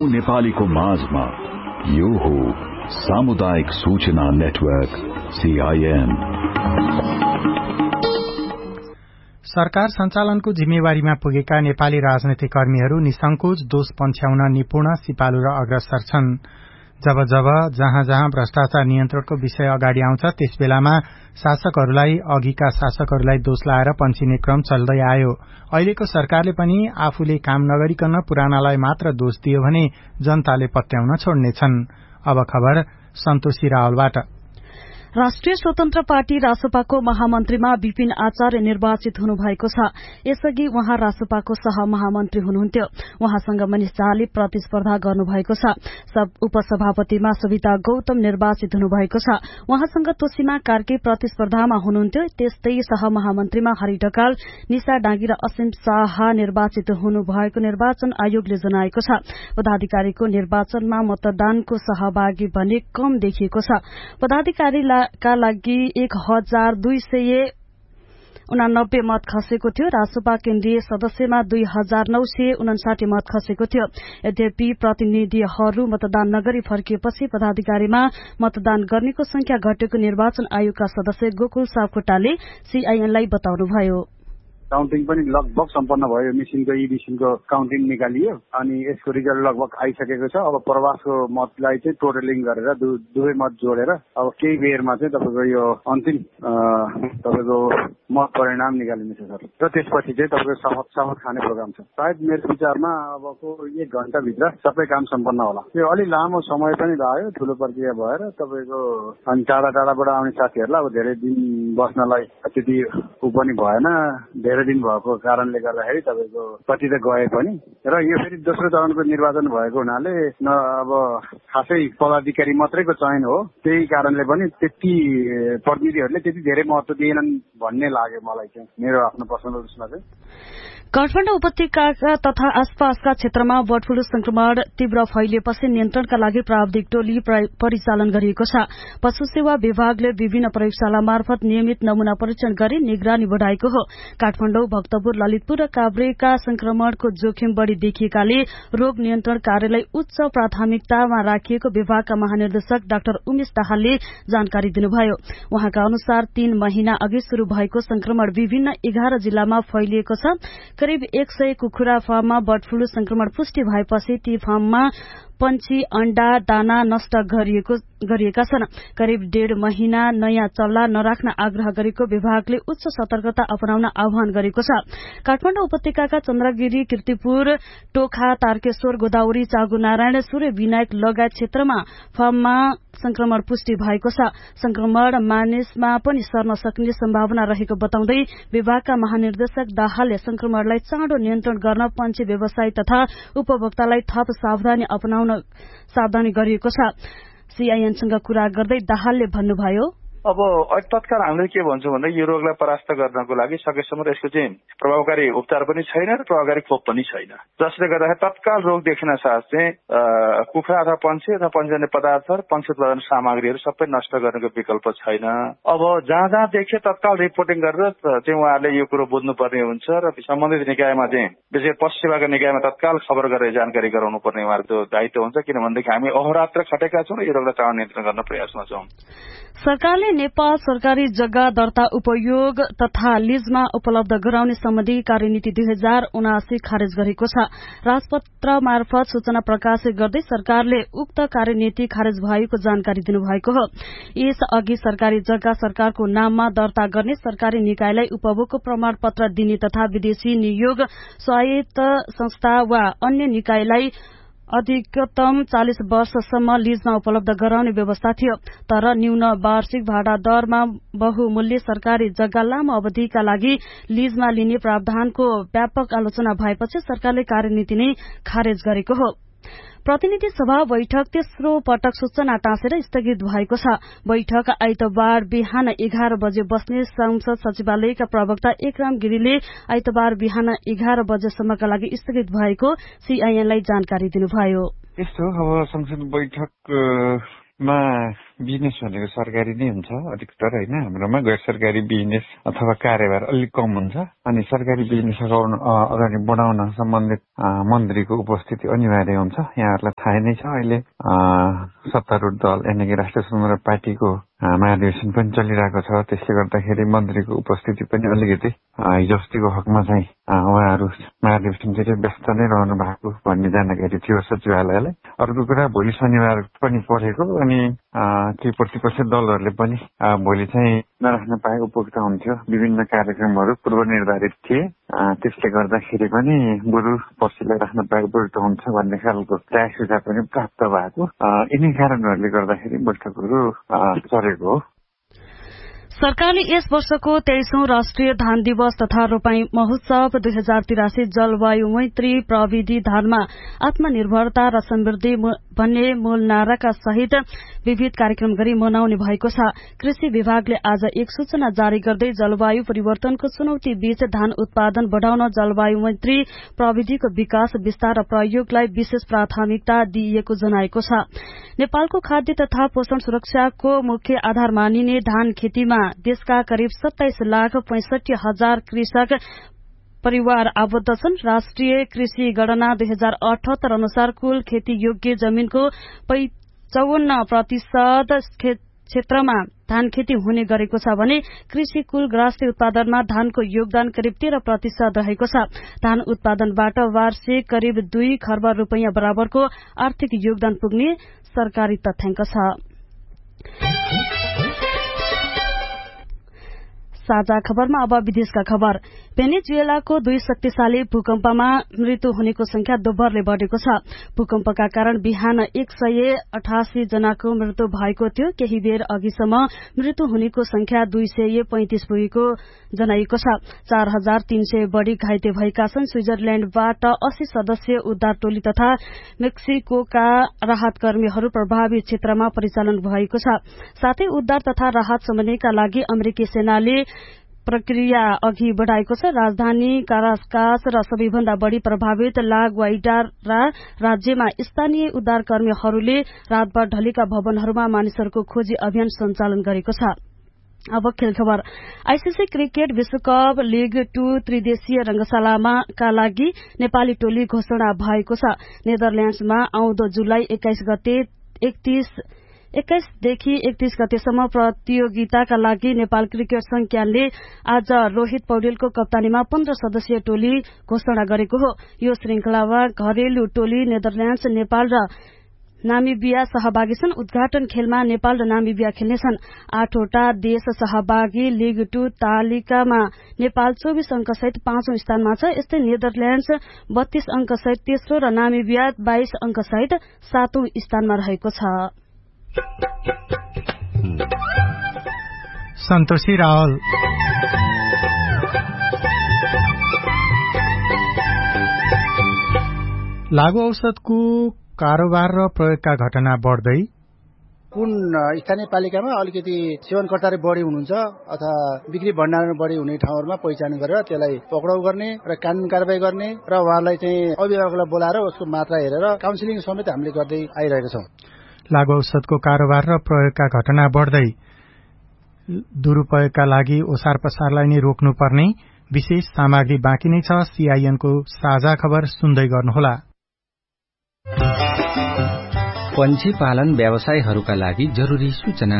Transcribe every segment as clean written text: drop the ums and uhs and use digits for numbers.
नेपालीको माझमा यो हो सामुदायिक सूचना नेटवर्क CIN। सरकार सञ्चालनको जिम्मेवारीमा पुगेका नेपाली राजनैतिक कर्मीहरू निसंकोच दोष पन्छ्याउन निपुण, सिपालु र अग्रसर छन्। जब जहाँ भ्रष्टाचार नियन्त्रणको विषय अगाडि आउँछ त्यसबेलामा अघिका शासकहरूलाई दोष लाएर पन्छिने क्रम चल्दै आयो। अहिलेको सरकारले पनि आफूले काम नगरिकन पुरानालाई मात्र दोष दियो भने जनताले पत्याउन छोड्नेछन्। अब खबर सन्तोषी रावलबाट। राष्ट्रिय स्वतन्त्र पार्टी रासपाको महामन्त्रीमा विपिन आचार्य निर्वाचित हुनुभएको छ। यसअघि उहाँ रासपाको सहमहामन्त्री हुनुहुन्थ्यो। उहाँसँग मनिष झाले प्रतिस्पर्धा गर्नुभएको छ। उपसभापतिमा सविता गौतम निर्वाचित हुनुभएको छ। उहाँसँग तोसीमा कार्की प्रतिस्पर्धामा हुनुहुन्थ्यो। त्यस्तै सहमहामन्त्रीमा हरि ढकाल, निशा डाँगी र असीम शाह निर्वाचित हुनुभएको निर्वाचन आयोगले जनाएको छ। पदाधिकारीको निर्वाचनमा मतदानको सहभागी भने कम देखिएको छ। पदाधिकारीका लागि 1289 मत खसेको थियो। रासपा केन्द्रीय सदस्यमा 2959 मत खसेको थियो। यद्यपि प्रतिनिधिहरू मतदान नगरी फर्किएपछि पदाधिकारीमा मतदान गर्नेको संख्या घटेको निर्वाचन आयोगका सदस्य गोकुल सापकोटाले CINलाई बताउनुभयो। काउन्टिङ पनि लगभग सम्पन्न भयो। मिसिनको मिसिनको काउन्टिङ निकालियो अनि यसको रिजल्ट लगभग आइसकेको छ। अब प्रवासको मतलाई चाहिँ टोटलिङ गरेर दुवै मत जोडेर अब केही बेरमा चाहिँ तपाईँको यो अन्तिम तपाईँको मत परिणाम निकालिनेछ सर। र त्यसपछि चाहिँ तपाईँको शपथ खाने प्रोग्राम छ। सायद मेरो विचारमा अबको 1 घण्टाभित्र सबै काम सम्पन्न होला। यो अलि लामो समय पनि लाग्यो, ठुलो प्रक्रिया भएर तपाईँको अनि टाढाबाट आउने साथीहरूलाई अब धेरै दिन बस्नलाई त्यति ऊ पनि भएन। धेरै दिन भएको कारणले गर्दाखेरि तपाईँको कति त गए पनि र यो फेरि दोस्रो चरणको निर्वाचन भएको हुनाले अब खासै पदाधिकारी मात्रैको चयन हो। त्यही कारणले पनि त्यति प्रतिनिधिहरूले त्यति धेरै महत्त्व दिएनन् भन्ने लाग्यो मलाई चाहिँ, मेरो आफ्नो पर्सनल उसमा चाहिँ। काठमाडौँ उपत्यकाका तथा आसपासका क्षेत्रमा बर्ड फ्लू संक्रमण तीव्र फैलिएपछि नियन्त्रणका लागि प्राविधिक टोली परिचालन गरिएको छ। पशु सेवा विभागले विभिन्न प्रयोगशाला मार्फत नियमित नमूना परीक्षण गरी निगरानी बढ़ाएको हो। काठमाडौँ, भक्तपुर, ललितपुर र काभ्रेका संक्रमणको जोखिम बढ़ी देखिएकाले रोग नियन्त्रण कार्यलाई उच्च प्राथमिकतामा राखिएको विभागका महानिर्देशक डाक्टर उमेश दाहालले जानकारी दिनुभयो। उहाँका अनुसार 3 महिना अघि शुरू भएको संक्रमण विभिन्न 11 जिल्लामा फैलिएको छ। करिब 100 कुखुरा फार्ममा बर्ड फ्लू संक्रमण पुष्टि भएपछि ती फार्ममा पंछी, अण्डा, दाना नष्ट गरिएका छन्। करिब 1.5 महिना नयाँ चल्ला नराख्न आग्रह गरेको विभागले उच्च सतर्कता अपनाउन आह्वान गरेको छ। काठमाडौँ उपत्यकाका चन्द्रगिरी, कीर्तिपुर, टोखा, तारकेश्वर, गोदावरी, चागुनारायण, सूर्य विनायक लगायत क्षेत्रमा फार्ममा संक्रमण पुष्टि भएको छ। संक्रमण मानिसमा पनि सर्न सक्ने सम्भावना रहेको बताउँदै विभागका महानिर्देशक दाहालले संक्रमणलाई चाँडो नियन्त्रण गर्न पंक्षी व्यवसायी तथा उपभोक्तालाई थप सावधानी गरिएको छ। CINसँग कुरा गर्दै दाहालले भन्नुभयो, अब तत्काल हामीले के भन्छौँ भन्दा यो रोगलाई परास्त गर्नको लागि सकेसम्म यसको चाहिँ प्रभावकारी उपचार पनि छैन र प्रभावकारी खोप पनि छैन। जसले गर्दाखेरि तत्काल रोग देखिन साथ चाहिँ कुखुरा अथवा पंक्षी अथवा पञ्चजन्य पदार्थ, पंक्षी उत्पादन सामग्रीहरू सबै नष्ट गर्नको विकल्प छैन। अब जहाँ देखिए तत्काल रिपोर्टिङ गरेर चाहिँ उहाँहरूले यो कुरो बुझ्नुपर्ने हुन्छ र सम्बन्धित निकायमा चाहिँ विशेष पशु सेवाको निकायमा तत्काल खबर गरेर जानकारी गराउनु पर्ने उहाँहरूको दायित्व हुन्छ। किनभनेदेखि हामी अहोरात्र खटेका छौँ र यो रोगलाई चाँडो नियन्त्रण गर्न प्रयासमा छौँ। सरकारले नेपाल सरकारी जग्गा दर्ता उपयोग तथा लीजमा उपलब्ध गराउने सम्बन्धी कार्यनीति 2079 खारेज गरेको छ। राजपत्र मार्फत सूचना प्रकाशित गर्दै सरकारले उक्त कार्यनीति खारेज भएको जानकारी दिनुभएको हो। यसअघि सरकारी जग्गा सरकारको नाममा दर्ता गर्ने सरकारी निकायलाई उपभोगको प्रमाणपत्र दिने तथा विदेशी नियोग स्वायत्त संस्था वा अन्य निकायलाई अधिकतम 40 वर्षसम्म लीजमा उपलब्ध गराउने व्यवस्था थियो। तर न्यून वार्षिक भाडा दरमा बहुमूल्य सरकारी जग्गा लामो अवधिका लागि लीजमा लिने प्रावधानको व्यापक आलोचना भएपछि सरकारले कार्यनीति नै खारेज गरेको हो। प्रतिनिधि सभा बैठक तेस्रो पटक सूचना टाँसेर स्थगित भएको छ। बैठक आइतबार बिहान 11 बजे बस्ने संसद सचिवालयका प्रवक्ता एकराम गिरीले आइतबार बिहान 11 बजेसम्मका लागि स्थगित भएको CINलाई जानकारी दिनुभयो। यस्तो अब संसद बैठकमा बिजनेस भनेको सरकारी नै हुन्छ अधिकतर होइन, हाम्रोमा गैर सरकारी बिजनेस अथवा कार्यभार अलिक कम हुन्छ। अनि सरकारी बिजनेस अगाडि बढाउन सम्बन्धित मन्त्रीको उपस्थिति अनिवार्य हुन्छ। यहाँहरूलाई थाहै नै छ अहिले सत्तारूढ दल यानि कि राष्ट्रिय स्वतन्त्र पार्टीको महाधिवेशन पनि चलिरहेको छ। त्यसले गर्दाखेरि मन्त्रीको उपस्थिति पनि अलिकति हिजो अस्तिको हकमा चाहिँ उहाँहरू महाधिवेशनतिर व्यस्त नै रहनु भएको भन्ने जानकारी थियो सचिवालयलाई। अर्को कुरा भोलि शनिबार पनि परेको अनि ती प्रतिपक्ष दलहरूले पनि भोलि चाहिँ नराख्न पाए उपयुक्त हुन्थ्यो। विभिन्न कार्यक्रमहरू पूर्व निर्धारित थिए, त्यसले गर्दाखेरि पनि बरु पर्सिलाई राख्न पाए उपयुक्त हुन्छ भन्ने खालको चाहे सुझाव पनि प्राप्त भएको। यिनै कारणहरूले गर्दाखेरि बैठकहरू चलेको हो। सरकारले यस वर्षको 23औं राष्ट्रिय धान दिवस तथा रोपाई महोत्सव 2083 जलवायु मैत्री प्रविधि धानमा आत्मनिर्भरता र समृद्धि भन्ने मूल नाराका सहित विविध कार्यक्रम गरी मनाउने भएको छ। कृषि विभागले आज एक सूचना जारी गर्दै जलवायु परिवर्तनको चुनौती बीच धान उत्पादन बढ़ाउन जलवायु मैत्री प्रविधिको विकास विस्तार र प्रयोगलाई विशेष प्राथमिकता दिइएको जनाएको छ। नेपालको खाद्य तथा पोषण सुरक्षाको मुख्य आधार मानिने धान खेतीमा देशका करिब 27,65,000 कृषक परिवार आबद्ध छन्। राष्ट्रिय कृषि गणना 2078 अनुसार कुल खेती योग्य जमीनको 55% क्षेत्रमा धान खेती हुने गरेको छ भने कृषि कुल राष्ट्रिय उत्पादनमा धानको योगदान करिब 13% रहेको छ। धान उत्पादनबाट वार्षिक करिब 2 खर्ब रुपैयाँ बराबरको आर्थिक योगदान पुग्ने सरकारी तथ्याङ्क छ। साझा खबरमा अब विदेशका खबर। भेनेजुएलाको 2 शक्तिशाली भूकम्पमा मृत्यु हुनेको संख्या दोब्बरले बढ़ेको छ। भूकम्पका कारण बिहान 188 जनाको मृत्यु भएको थियो। केही बेर अघिसम्म मृत्यु हुनेको संख्या 235 पुगेको जनाइएको छ। 4,300 बढ़ी घाइते भएका छन्। स्विजरल्याण्डबाट 80 सदस्यीय उद्धार टोली तथा मेक्सिकोका राहत कर्मीहरू प्रभावित क्षेत्रमा परिचालन भएको छ। साथै उद्धार तथा राहत समन्वयका लागि अमेरिकी सेनाले प्रक्रिया अघि बढ़ाएको छ। राजधानी काराकास र सबैभन्दा बढ़ी प्रभावित ला ग्वाइडारा राज्यमा स्थानीय उद्धारकर्मीहरूले रातभर ढलेका भवनहरूमा मानिसहरूको खोजी अभियान सञ्चालन गरेको छ। अब खेल खबर। आईसीसी क्रिकेट विश्वकप लीग 2 त्रिदेशीय रंगशालाका लागि नेपाली टोली घोषणा भएको छ। नेदरल्याण्ड्समा आउँदो जुलाई 21 देखि 31 गतेसम्म प्रतियोगिताका लागि नेपाल क्रिकेट संघ क्यानले आज रोहित पौडेलको कप्तानीमा 15 सदस्यीय टोली घोषणा गरेको हो। यो श्रृंखलामा घरेलु टोली नेदरल्याण्ड्स, नेपाल र नामिबिया सहभागी छन्। उद्घाटन खेलमा नेपाल र नामिबिया खेल्नेछन्। 8वटा देश सहभागी लीग 2 तालिकामा नेपाल 24 अंक सहित 5औं स्थानमा छ। यस्तै नेदरल्याण्ड्स 32 अंक सहित तेस्रो र नामिबिया 22 अंक सहित 7औं स्थानमा रहेको छ। सन्तोषी रावल। लागू औषधको कारोबार र प्रयोगका घटना बढ़दै कुन स्थानीय पालिकामा अलिकति सेवनकर्ताले बढ़ी हुनुहुन्छ अथवा बिक्री भण्डारण बढ़ी हुने ठाउँहरूमा पहिचान गरेर त्यसलाई पक्राउ गर्ने र कानून कारबाही गर्ने र उहाँलाई चाहिँ अभिभावकलाई बोलाएर उसको मात्रा हेरेर काउन्सिलिङ समेत हामीले गर्दै आइरहेका छौं। लागू औषधको कारोबार र प्रयोगका घटना बढ़दै दुरूपयोगका लागि ओसार पसारलाई नै रोक्नुपर्ने विशेष सामग्री बाँकी नै छ। सीआईएनको साझा खबर सुन्दै गर्नुहोला। पन्छी पालन व्यवसायहरूका लागि जरूरी सूचना।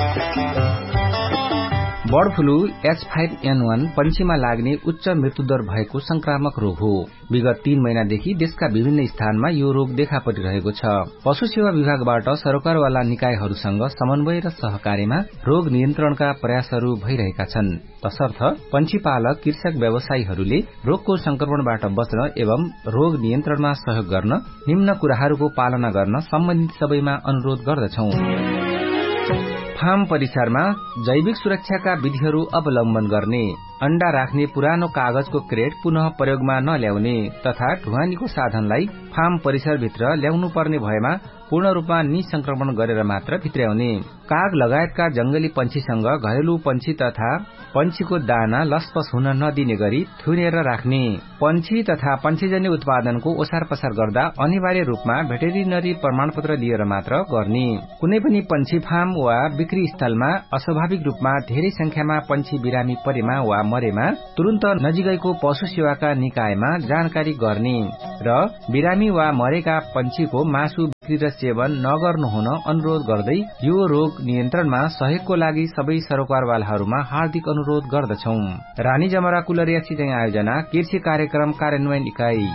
बर्ड फ्लू H5N1 पन्छीमा लाग्ने उच्च मृत्युदर भएको संक्रामक रोग हो। विगत 3 महिनादेखि देशका विभिन्न स्थानमा यो रोग देखा परिरहेको छ। पशु सेवा विभागबाट सरकारवाला निकायहरूसँग समन्वय र सहकार्यमा रोग नियन्त्रणका प्रयासहरू भइरहेका छन्। तसर्थ पन्छी पालक कृषक व्यवसायीहरूले रोगको संक्रमणबाट बच्न एवं रोग नियन्त्रणमा सहयोग गर्न निम्न कुराहरूको पालना गर्न सम्बन्धित सबैमा अनुरोध गर्दछौं। फार्म परिसरमा जैविक सुरक्षाका विधिहरू अवलम्बन गर्ने, अण्डा राख्ने पुरानो कागजको क्रेट पुनः प्रयोगमा नल्याउने तथा ढुवानीको साधनलाई फार्म परिसरभित्र ल्याउनु पर्ने भएमा पूर्ण रूपमा निसंक्रमण गरेर मात्र भित्र्याउने, काग लगायतका जंगली पंक्षीसँग घरेलु पंक्षी तथा पंक्षीको दाना लसपस हुन नदिने गरी थुनेर राख्ने, पंक्षी तथा पंक्षीजन्य उत्पादनको ओसार पसार गर्दा अनिवार्य रूपमा भेटेरिनरी प्रमाणपत्र लिएर मात्र गर्ने, कुनै पनि पंक्षी फार्म वा बिक्री स्थलमा अस्वाभाविक रूपमा धेरै संख्यामा पंक्षी बिरामी परेमा वा मरेमा तुरन्त नजिकैको पशु सेवाका निकायमा जानकारी गर्ने र बिरामी वा मरेका पंक्षीको मासु बिक्री र सेवन नगर्नु हुन अनुरोध गर्दै यो रोग नियन्त्रणमा सहयोगको लागि सबै सरोकारवालाहरूमा हार्दिक अनुरोध गर्दछौं। रानी जमरा कुलरिया सिंचाई आयोजना कृषि कार्यक्रम कार्यान्वयन इकाई।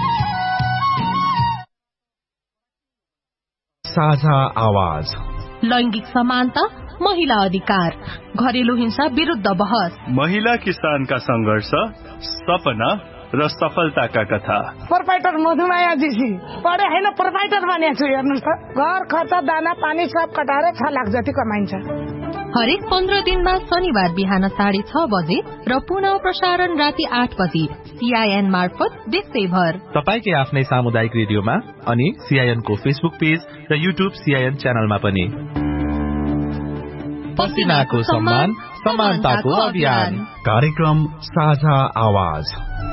साझा आवाज, लैंगिक समानता, महिला अधिकार, घरेलु हिंसा विरुद्ध बहस, महिला किसानका संघर्ष, सपना र सफलताका कथा। प्रोपाइटर मधुमाया जीसी पढे हैन, प्रोपाइटर बनेको छु। हेर्नुस् त, घर खर्च दाना पानी सब कटाएर 6 लाख जति कमाइन्छ। हरेक 15 दिनमा शनिबार बिहान 6:30 बजे र पुनः प्रसारण राति 8 बजे सीआईएन मार्फत देशैभर तपाईकै आफ्नै सामुदायिक रेडियोमा अनि सीआईएन को फेसबुक पेज र युट्युब सीआईएन च्यानलमा पनि। पसिनाको सम्मान, समानताको अभियान, कार्यक्रम साझा आवाज।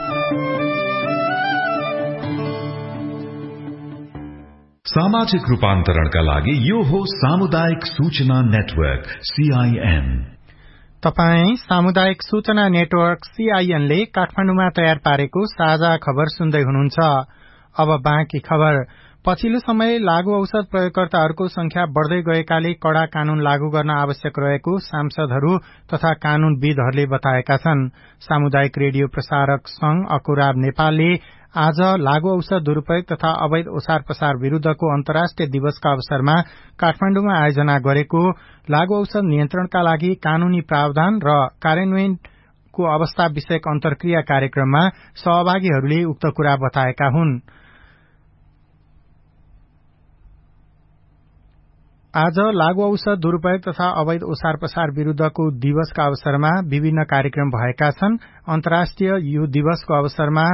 सामाजिक रूपान्तरणका लागि यो हो सामुदायिक सूचना नेटवर्क सीआईएन। तपाई सामुदायिक सूचना नेटवर्क सीआईएन ले काठमाडौँमा तयार पारेको साझा खबर सुन्दै हुनुहुन्छ। अब बाँकी खबर। पछिल्लो समय लागू औषध प्रयोगकर्ताहरूको संख्या बढ़दै गएकाले कड़ा कानून लागू गर्न आवश्यक रहेको सांसदहरू तथा कानूनविदहरूले बताएका छन्। सामुदायिक रेडियो प्रसारक संघ अकुराब नेपालले आज लागू औषध दुरूपयोग तथा अवैध ओसार पसार विरूद्धको अन्तर्राष्ट्रिय दिवसका अवसरमा काठमाडौँमा आयोजना गरेको लागू औषध नियन्त्रणका लागि कानूनी प्रावधान र कार्यान्वयनको अवस्था विषयक अन्तर्क्रिया कार्यक्रममा सहभागीहरूले उक्त कुरा बताएका हुन्। आज लागू औषध दुरूपयोग तथा अवैध ओसार पसार विरूद्धको दिवसका अवसरमा विभिन्न कार्यक्रम भएका छन्। अन्तर्राष्ट्रिय यो दिवसको अवसरमा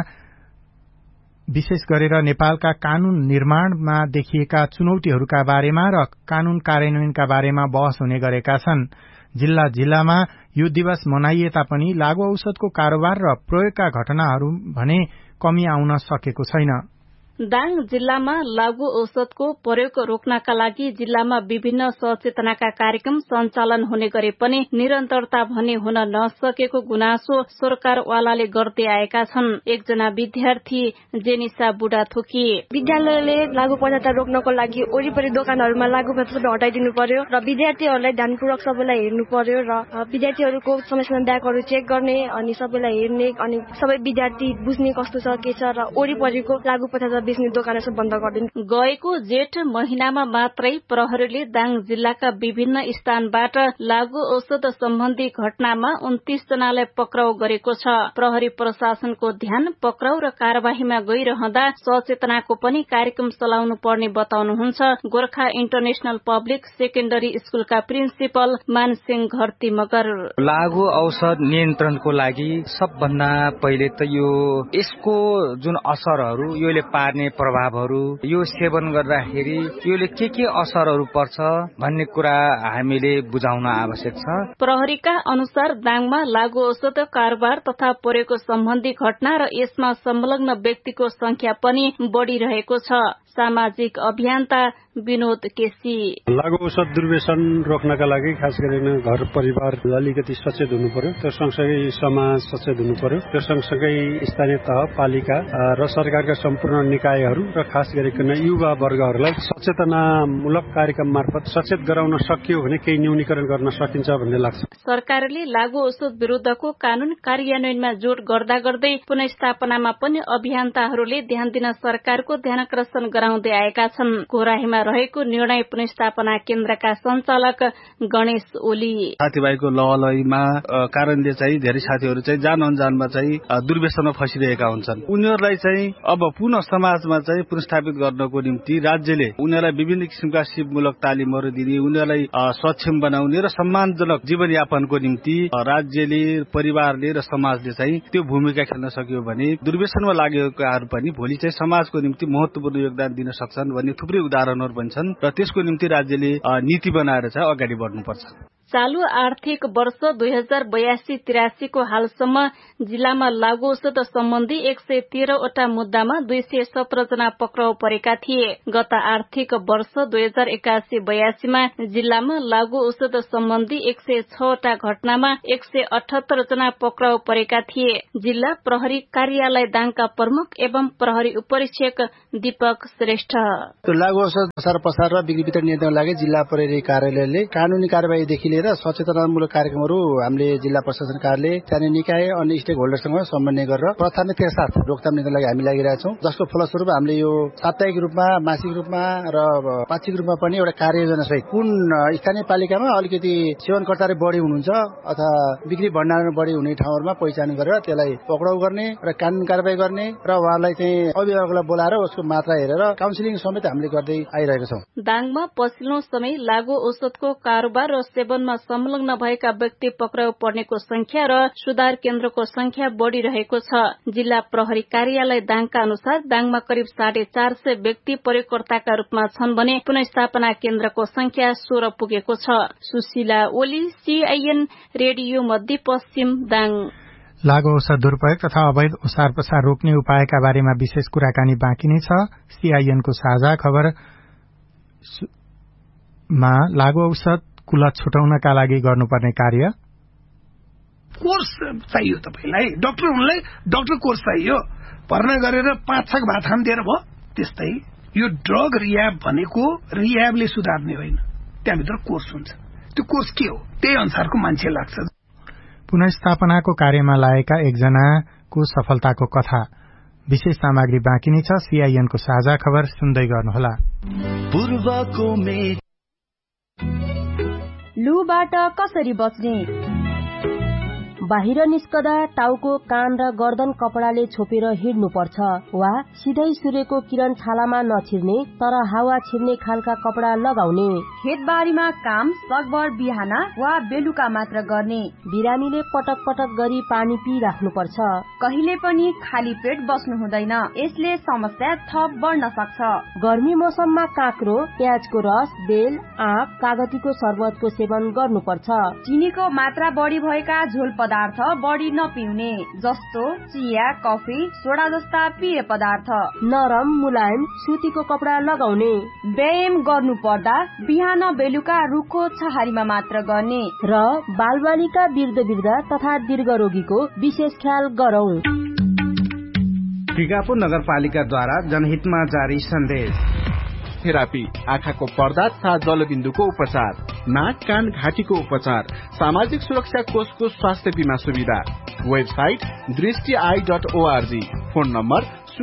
विशेष गरेर नेपालका कानून निर्माणमा देखिएका चुनौतीहरूका बारेमा र कानून कार्यान्वयनका बारेमा बहस हुने गरेका छन्। जिल्ला जिल्लामा यो दिवस मनाइए तापनि लागू औषधको कारोबार र प्रयोगका घटनाहरू भने कमी आउन सकेको छैन। दाङ जिल्लामा लागू औषधको प्रयोग रोक्नका लागि जिल्लामा विभिन्न सचेतनाका कार्यक्रम सञ्चालन हुने गरे पनि निरन्तरता भने हुन नसकेको गुनासो सरकारवालाले गर्दै आएका छन्। एकजना विद्यार्थी जेनिसा बुढाथोकी, विद्यालयले लागू पदार्थ रोक्नको लागि वरिपरि दोकानहरूमा लागू पदार्थ हटाइदिनु पर्यो र विद्यार्थीहरूलाई ध्यानपूर्वक सबैलाई हेर्नु पर्यो र विद्यार्थीहरूको समस्या ब्यागहरू चेक गर्ने अनि सबैलाई हेर्ने अनि सबै विद्यार्थी बुझ्ने कस्तो छ के छ र वरिपरिको लागू पदार्थ बेच्ने दोकानहरू बन्द गरिदिनु। गएको जेठ महिनामा मात्रै प्रहरीले दाङ जिल्लाका विभिन्न स्थानबाट लागू औषध सम्बन्धी घटनामा 29 जनालाई पक्राउ गरेको छ। प्रहरी प्रशासनको ध्यान पक्राउ र कार्यवाहीमा गइरहँदा सचेतनाको पनि कार्यक्रम चलाउनु पर्ने बताउनुहुन्छ गोर्खा इन्टरनेशनल पब्लिक सेकेन्डरी स्कूलका प्रिन्सिपल मानसिंह घरती मगर। लागू औषध नियन्त्रणको लागि सबभन्दा पहिले त यसको जुन असरहरू, योले पार्ने प्रभावहरू, यो सेवन गर्दाखेरि योले के असरहरू पर्छ भन्ने कुरा हामीले बुझाउन आवश्यक छ। प्रहरीका अनुसार दाङमा लागू औषध कारोबार तथा प्रयोग सम्बन्धी घटना र यसमा संलग्न व्यक्तिको संख्या पनि बढ़िरहेको छ। सामाजिक अभियन्ता विनोद केसी, लागू औषध दुर्व्यसन रोक्नका लागि खास गरेर घर परिवार अलिकति सचेत हुनु पर्यो, त्यो सँगसँगै समाज सचेत हुनु पर्यो, त्यो सँगसँगै स्थानीय तह पालिका र सरकारका सम्पूर्ण निकायहरू र खास गरिकन युवा वर्गहरूलाई सचेतनामूलक कार्यक्रम मार्फत सचेत गराउन सकियो भने केही न्यूनीकरण गर्न सकिन्छ भन्ने लाग्छ। सरकारले लागू औषध विरूद्धको कानून कार्यान्वयनमा जोड गर्दा गर्दै पुनर्स्थापनामा पनि अभियन्ताहरूले ध्यान दिन सरकारको ध्यानकर्षण गराउँदै आएका छन्। कोराहीमा रहेको निर्णय पुनर्स्थापना केन्द्रका सञ्चालक गणेश ओली साथीभाइको लहलहीमा कारणले चाहिँ धेरै साथीहरू चाहिँ जान अनजानमा चाहिँ दुर्व्यसनमा फसिरहेका हुन्छन्। उनीहरूलाई चाहिँ अब पुनः समाजमा चाहिँ पुनर्स्थापित गर्नको निम्ति राज्यले उनीहरूलाई विभिन्न किसिमका सिपमूलक तालिमहरू दिने, उनीहरूलाई सक्षम बनाउने र सम्मानजनक जीवनयापनको निम्ति राज्यले, परिवारले र समाजले चाहिँ त्यो भूमिका खेल्न सक्यो भने दुर्व्यसनमा लागेकाहरू पनि भोलि चाहिँ समाजको निम्ति महत्वपूर्ण योगदान दिन सक्छन् भन्ने थुप्रै उदाहरणहरू पनि छन् र त्यसको निम्ति राज्यले नीति बनाएर चाहिँ अगाडि बढ्नुपर्छ। चालू आर्थिक वर्ष 2082-83 को हालसम्म जिल्लामा लागू औषध सम्बन्धी 113 वटा मुद्दामा 217 जना पक्राउ परेका थिए। गत आर्थिक वर्ष 2081-82 मा जिल्लामा लागू औषध सम्बन्धी 106 वटा घटनामा 178 जना पक्राउ परेका थिए। जिल्ला प्रहरी कार्यालय दाङका प्रमुख एवं प्रहरी उपरीक्षक दीपक श्रेष्ठ लागू औषध प्रसार प्रसार र बिक्री वितरण नियन्त्रणका लागि जिल्ला प्रहरी कार्यालयले कानूनी कार्यवाहीदेखि लिएर सचेतनामूलक कार्यक्रमहरू हामीले जिल्ला प्रशासन कार्यालय, स्थानीय निकाय अनि स्टेक होल्डरसँग समन्वय गरेर प्राथमिकताका साथ रोकथाम नियन्त्रणका लागि हामी लागिरहेका छौँ। जसको फलस्वरूप हामीले यो साप्ताहिक रूपमा, मासिक रूपमा र पाक्षिक रूपमा पनि एउटा कार्ययोजना सहित कुन स्थानीय पालिकामा अलिकति सेवनकर्ताले बढी हुनुहुन्छ अथवा बिक्री भण्डारण बढी हुने ठाउँहरूमा पहिचान गरेर त्यसलाई पक्राउ गर्ने र कानूनी कार्यवाही गर्ने र उहाँलाई चाहिँ अभिभावकलाई बोलाएर उसको मात्रा हेरेर काउन्सिलिङ समेत हामीले गर्दै आइरहेका छौँ। दाङमा पछिल्लो समय लागू औषधको कारोबार र सेवनमा संलग्न भएका व्यक्ति पक्राउ पर्नेको संख्या र सुधार केन्द्रको संख्या बढ़िरहेको छ। जिल्ला प्रहरी कार्यालय दाङका अनुसार दाङमा करिब 450 व्यक्ति प्रयोगकर्ताका रूपमा छन् भने पुनर्स्थापना केन्द्रको संख्या 16 पुगेको छ। सुशीला ओली, सीआईएन रेडियो मध्यपश्चिम दाङ। लागू औषध दुरूपयोग तथा अवैध ओसार पसार रोक्ने उपायका बारेमा विशेष कुराकानी बाँकी नै छ। सीआईएनको साझा खबरमा लागू औषध कुलत छुटाउनका लागि गर्नुपर्ने कार्य। कोर्स चाहियो तपाईलाई, डाक्टर हुनलाई डाक्टर कोर्स चाहियो। भर्ना गरेर 5-6 भात खान दिएर भयो। त्यस्तै यो ड्रग रिह्याब भनेको रिह्याबले सुधार्ने होइन, त्यहाँभित्र कोर्स हुन्छ। त्यो कोर्स के हो त्यही अनुसारको मान्छे लाग्छ। पुनर्स्थापनाको कार्यमा लागेका एकजनाको सफलताको कथा। विशेष सामग्री बाँकी नै छ। सीआईएनको साझा खबर सुन्दै गर्नुहोला। लुबाट कसरी बच्ने? बाहिर निस्कदा टाउको, कान र गर्दन कपडाले छोपेर हिँड्नुपर्छ वा सिधै सूर्यको किरण छालामा नछिर्ने तर हावा छिर्ने खालका कपडा लगाउने। खेतबारीमा काम सकभर बिहान वा बेलुका मात्र गर्ने। बिरामीले पटक पटक गरी पानी पिइराख्नुपर्छ। कहिले पनि खाली पेट बस्नु हुँदैन, यसले समस्या थप बढ्न सक्छ। गर्मी मौसममा काँक्रो, प्याजको रस, बेल, आँप, कागतीको शरबतको सेवन गर्नुपर्छ। चिनीको मात्रा बढी भएका झोल पदार्थ बढी नपिउने, जस्तो चिया, कफी, सोडा जस्ता पेय पदार्थ। नरम मुलायम सुतीको कपडा लगाउने। व्यायाम गर्नु पर्दा बिहान बेलुका रुखो छहारीमा मात्र गर्ने र बालबालिका, वृद्ध तथा दीर्घ रोगीको विशेष ख्याल गरौं। टिकापुर नगरपालिकाद्वारा जनहितमा जारी सन्देश। थेरापी, आँखाको पर्दा तथा जलबिन्दुको उपचार, नाक कान घाँटीको उपचार, सामाजिक सुरक्षा कोषको स्वास्थ्य बीमा सुविधा। वेबसाइट दृष्टि.org। Phone number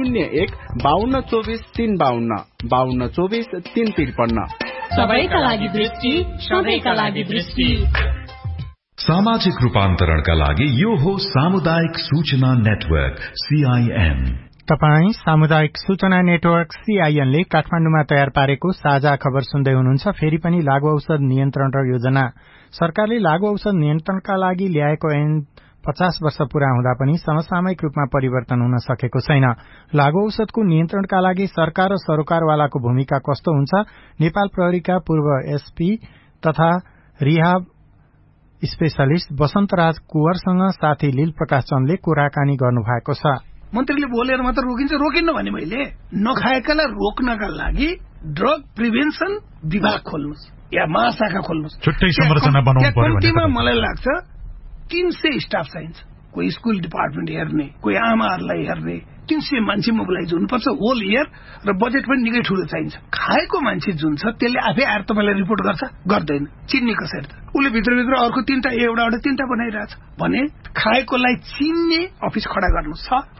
01-5224-352 5224-353। सबैका लागि दृष्टि, सबैका लागि दृष्टि। सामाजिक रूपान्तरणका लागि यो हो सामुदायिक सूचना नेटवर्क सीआईएन। तपाई सामुदायिक सूचना नेटवर्क सीआईएन ले काठमाडौँमा तयार पारेको साझा खबर सुन्दै हुनुहुन्छ। फेरि पनि लागू औषध नियन्त्रण र योजना। सरकारले लागू औषध नियन्त्रणका लागि ल्याएको ऐन 50 वर्ष पूरा हुँदा पनि समसामयिक रूपमा परिवर्तन हुन सकेको छैन। लागू औषधको नियन्त्रणका लागि सरकार र सरोकारवालाको भूमिका कस्तो हुन्छ? नेपाल प्रहरीका पूर्व एसपी तथा रिहाब स्पेशलिस्ट वसन्तराज कुवरसँग साथी लील प्रकाश चन्दले कुराकानी गर्नुभएको छ। मन्त्रीले बोलेर मात्र रोकिन्छ, रोकिन्न भने मैले नखाएकालाई रोक्नका लागि ड्रग प्रिभेन्सन विभाग खोल्नुहोस् या महाशाखा खोल्नुहोस्, छुट्टै संरचना बनाउनु पर्यो भन्ने मलाई लाग्छ। 300 स्टाफ चाहिन्छ, कोही स्कुल डिपार्टमेन्ट हेर्ने, कोही आमाहरूलाई हेर्ने, 300 मान्छे मोबिलाइज हुनुपर्छ होल इयर र बजेट पनि निकै ठूलो चाहिन्छ। खाएको मान्छे जुन छ त्यसले आफै आएर तपाईलाई रिपोर्ट गर्छ, गर्दैन। चिन्ने कसरी त उसले भित्रभित्र अर्को 3टा बनाइरहेछ भने खाएकोलाई चिन्ने अफिस खडा गर्नु छ। अहिले छ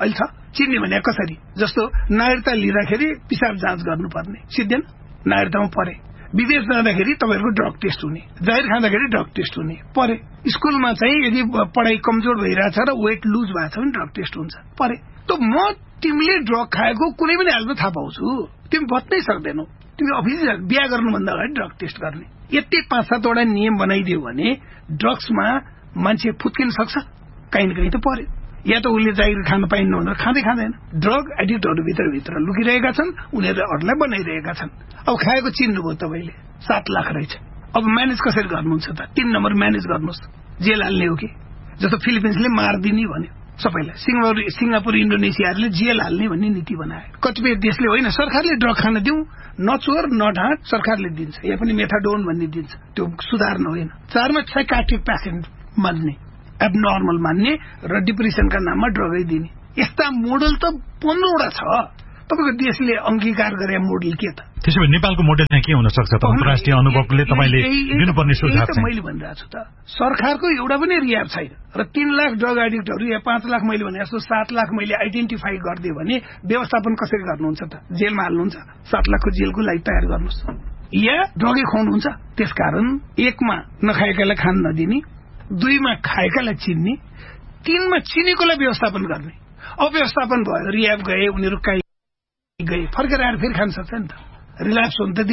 चिन्ने भने कसरी जस्तो नागरिकता लिँदाखेरि पिसाब जाँच गर्नुपर्ने सिद्धेन नागरिकतामा परे विदेश जाँदाखेरि तपाईँहरूको ड्रग टेस्ट हुने जाहिर खाँदाखेरि ड्रग टेस्ट हुने परे स्कुलमा चाहिँ यदि पढाइ कमजोर भइरहेछ र वेट लुज भएको छ भने ड्रग टेस्ट हुन्छ परे त म तिमीले ड्रग खाएको कुनै पनि हालतमा थाहा पाउँछु तिमी बच्नै सक्दैनौ तिमी अफिस बिहा गर्नुभन्दा अगाडि ड्रग टेस्ट गर्ने यति 5-7 नियम बनाइदियो भने ड्रग्समा मान्छे फुत्किन सक्छ कहीँ न कहीँ त पर्यो या त उसले जागिर खान पाइन्न भनेर खाँदैन ड्रग एडिक्टहरू भित्र लुकिरहेका छन् उनीहरूले अरूलाई बनाइरहेका छन् अब खाएको चिन्नुभयो तपाईँले 7 लाख रहेछ अब म्यानेज कसरी गर्नुहुन्छ त 3 नम्बर म्यानेज गर्नुहोस् जेल हाल्ने हो कि जस्तो फिलिपिन्सले मारिदिने भन्यो सबैलाई सिङ्गापुर इन्डोनेसियाहरूले जेल हाल्ने भन्ने नीति बनायो कतिपय देशले होइन सरकारले ड्रग खान दिउँ नचोर नढाँट सरकारले दिन्छ या पनि मेथाडोन भन्ने दिन्छ त्यो सुधार्न होइन 4 मा साइकाट्रिक पेसेन्ट मान्ने एबनर्मल मान्ने र डिप्रेसनका नाममा ड्रगै दिने यस्ता मोडल त 15वटा छ तपाईको देशले अंगीकार गरे मोडल के त त्यसो भए नेपालको मोडल चाहिँ के हुन सक्छ त अन्तर्राष्ट्रिय अनुभवले तपाईले दिनुपर्ने सुझाव चाहिँ मैले भनिरहेको छु त सरकारको एउटा पनि रियाब छैन र 3 लाख ड्रग एडिक्टहरू या 5 लाख मैले भने जस्तो 7 लाख मैले आइडेन्टिफाई गर्दिए भने व्यवस्थापन कसरी गर्नुहुन्छ त जेलमा हाल्नुहुन्छ 7 लाखको जेलको लागि तयार गर्नुहोस् या ड्रगै खुवाउनुहुन्छ त्यसकारण 1 मा नखाएकालाई खान नदिने 2 मा खाएकालाई चिन्ने 3 मा चिनेकोलाई व्यवस्थापन गर्ने अव्यवस्थापन भयो रियाब गए उनीहरू कहीँ गए फर्केर आएर फेरि खान सक्छ नि त रिल्याप्स हुन त